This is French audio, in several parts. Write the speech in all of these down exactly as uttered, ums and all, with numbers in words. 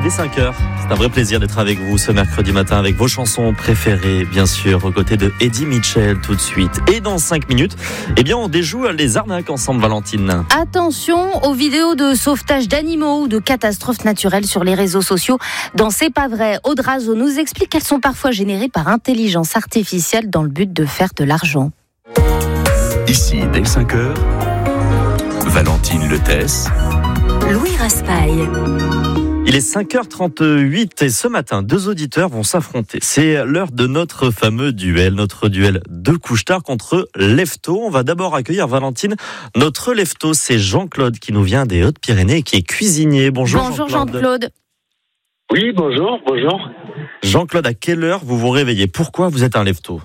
dès cinq heures. C'est un vrai plaisir d'être avec vous ce mercredi matin avec vos chansons préférées, bien sûr, aux côtés de Eddie Mitchell tout de suite. Et dans cinq minutes, eh bien, on déjoue les arnaques ensemble, Valentine. Attention aux vidéos de sauvetage d'animaux ou de catastrophes naturelles sur les réseaux sociaux. Dans C'est pas vrai, Audrazo nous explique qu'elles sont parfois générées par intelligence artificielle dans le but de faire de l'argent. Ici, dès cinq heures, Valentine Letès, Louis Raspail. Il est cinq heures trente-huit et ce matin, deux auditeurs vont s'affronter. C'est l'heure de notre fameux duel, notre duel de couche-tard contre Lefto. On va d'abord accueillir, Valentine, notre Lefto. C'est Jean-Claude qui nous vient des Hautes-Pyrénées et qui est cuisinier. Bonjour, Bonjour Jean-Claude. Jean-Claude. Oui, bonjour, bonjour. Jean-Claude, à quelle heure vous vous réveillez? Pourquoi vous êtes un Lefto?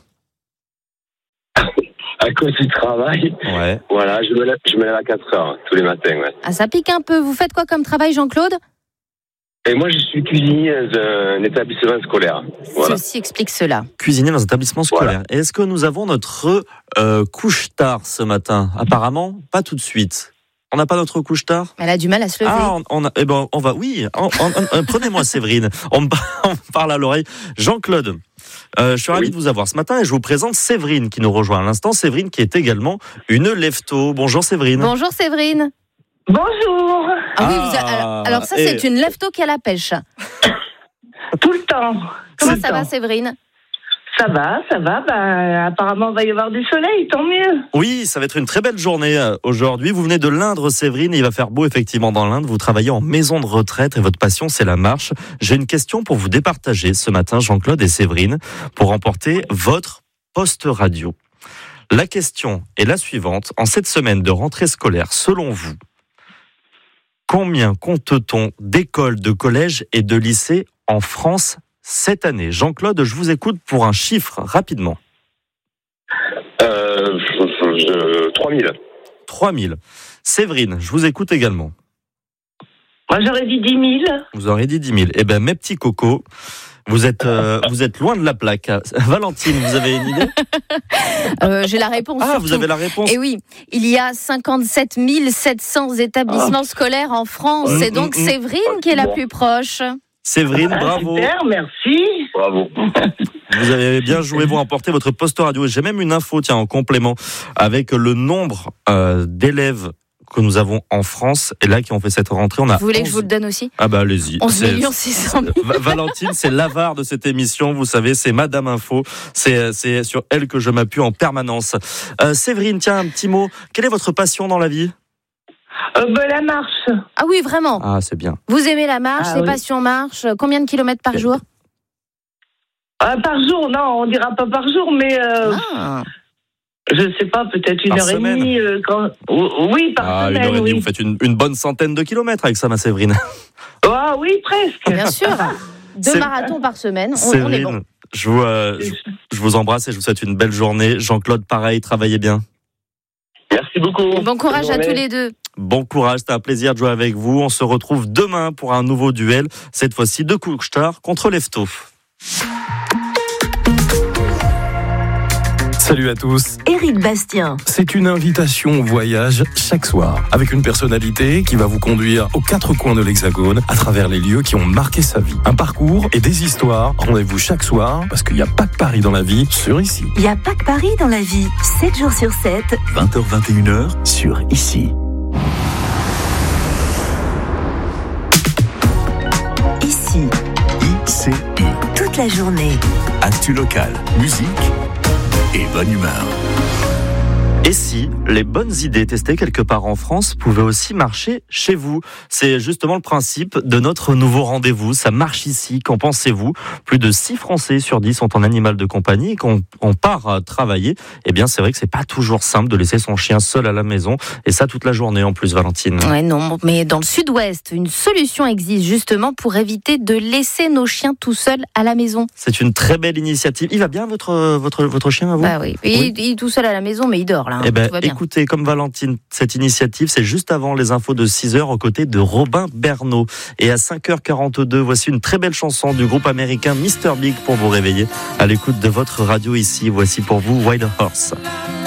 À cause du travail. Ouais. Voilà, je me lève, je me lève à quatre heures tous les matins. Ouais. Ah, ça pique un peu. Vous faites quoi comme travail, Jean-Claude? Et moi, je suis cuisinier dans un établissement scolaire. Voilà. Ceci explique cela. Cuisinier dans un établissement scolaire. Voilà. Et est-ce que nous avons notre euh, couche-tard ce matin? Apparemment, pas tout de suite. On n'a pas notre couche-tard? Elle a du mal à se lever. Ah, on, on a, eh ben, on va, oui. On, on, on, prenez-moi Séverine. On me, on me parle à l'oreille. Jean-Claude, euh, je suis ravi Oui. de vous avoir ce matin et je vous présente Séverine qui nous rejoint à l'instant. Séverine qui est également une Lefto. Bonjour Séverine. Bonjour Séverine. Bonjour, Ah, oui, Ah, vous a- alors, alors ça, et- c'est une Lefto qui a la pêche. tout le temps. Comment Tout le ça va, temps. Séverine? Ça va, ça va. Bah, apparemment, il va y avoir du soleil, tant mieux. Oui, ça va être une très belle journée euh, aujourd'hui. Vous venez de l'Indre, Séverine, et il va faire beau effectivement dans l'Indre. Vous travaillez en maison de retraite et votre passion, c'est la marche. J'ai une question pour vous départager ce matin, Jean-Claude et Séverine, pour remporter votre poste radio. La question est la suivante. En cette semaine de rentrée scolaire, selon vous, combien compte-t-on d'écoles, de collèges et de lycées en France cette année? Jean-Claude, je vous écoute pour un chiffre, rapidement. Euh, je, je, trois mille. trois mille. Séverine, je vous écoute également. Moi, j'aurais dit dix mille. Vous aurez dit dix mille. Eh bien, mes petits cocos, vous êtes, euh, vous êtes loin de la plaque. Valentine, vous avez une idée? Euh, J'ai la réponse. Ah, surtout. vous avez la réponse. Et oui, il y a cinquante-sept mille sept cents établissements scolaires en France. Mm, C'est donc mm, mm. Séverine qui est la Bon. plus proche. Séverine, Ah, bravo. super, merci. Bravo. Vous avez bien joué, vous remportez votre poste radio. Et j'ai même une info, tiens, en complément, avec le nombre euh, d'élèves que nous avons en France. Et là, qui ont fait cette rentrée, on a Vous voulez que je onze vous le donne aussi? Ah bah allez-y. onze C'est- millions six cent mille. Va- Valentine, c'est l'avare de cette émission, vous savez, c'est Madame Info. C'est, c'est sur elle que je m'appuie en permanence. Euh, Séverine, tiens, un petit mot. Quelle est votre passion dans la vie? Euh, bah, la marche. Ah oui, vraiment. Ah, c'est bien. Vous aimez la marche, Ah c'est oui. passion marche. Combien de kilomètres par jour? Euh, par jour, non, on dira pas par jour, mais euh, Ah. je sais pas, peut-être une Par heure semaine. et demie. euh, quand... Oui, par Ah, une semaine, heure et demie, oui. vous faites une, une bonne centaine de kilomètres avec ça, ma Séverine. Ah oui, presque. Bien sûr. Deux C'est- marathons par semaine. On, on est Séverine, bon. je, vous, euh, je, je vous embrasse et je vous souhaite une belle journée. Jean-Claude, pareil, travaillez bien. Merci beaucoup. Bon courage Bonne à tous journée. les deux. Bon courage, c'était un plaisir de jouer avec vous. On se retrouve demain pour un nouveau duel, cette fois-ci de couche-tard contre Lefto. salut à tous. Éric Bastien. C'est une invitation au voyage chaque soir, avec une personnalité qui va vous conduire aux quatre coins de l'Hexagone, à travers les lieux qui ont marqué sa vie. Un parcours et des histoires. Rendez-vous chaque soir, parce qu'il n'y a pas que Paris dans la vie, sur Ici. Il n'y a pas que Paris dans la vie. sept jours sur sept. vingt heures vingt et une heures, sur Ici. Ici, I C I. toute la journée. Actu local, musique et bonne humeur. Et si les bonnes idées testées quelque part en France pouvaient aussi marcher chez vous? C'est justement le principe de notre nouveau rendez-vous. Ça marche ici. Qu'en pensez-vous? Plus de six Français sur dix sont en animal de compagnie et quand on part travailler, eh bien, c'est vrai que c'est pas toujours simple de laisser son chien seul à la maison. Et ça toute la journée en plus, Valentine. Ouais, non, mais dans le sud-ouest, une solution existe justement pour éviter de laisser nos chiens tout seuls à la maison. C'est une très belle initiative. Il va bien votre, votre, votre chien à vous? Bah oui, Oui. Il, il est tout seul à la maison, mais il dort là. hein. Eh ben, Tout va bien. écoutez, comme Valentine, cette initiative, c'est juste avant les infos de six heures aux côtés de Robin Bernot. Et à cinq heures quarante-deux, voici une très belle chanson du groupe américain mister Big pour vous réveiller à l'écoute de votre radio ici. Voici pour vous Wild Horse.